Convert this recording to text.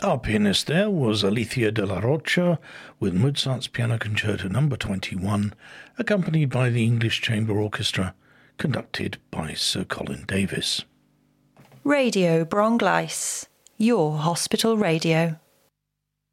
Our pianist there was Alicia de la Rocha with Mozart's Piano Concerto No. 21, accompanied by the English Chamber Orchestra, conducted by Sir Colin Davis. Radio Brongleis, your hospital radio.